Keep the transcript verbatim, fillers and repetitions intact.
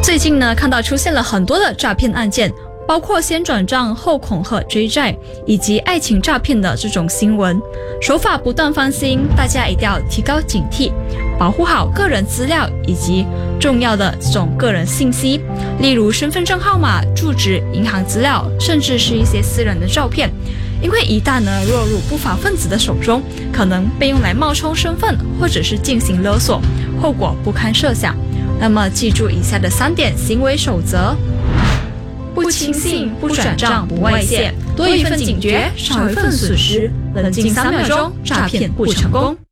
最近呢，看到出现了很多的诈骗案件，包括先转账后恐吓追债，以及爱情诈骗的这种新闻，手法不断翻新，大家一定要提高警惕，保护好个人资料以及重要的这种个人信息，例如身份证号码、住址、银行资料，甚至是一些私人的照片。因为一旦呢落入不法分子的手中，可能被用来冒充身份，或者是进行勒索，后果不堪设想。那么记住以下的三点行为守则：不轻信、不转账、不外泄，多一份警觉，少一份损失。冷静三秒钟，诈骗不成功。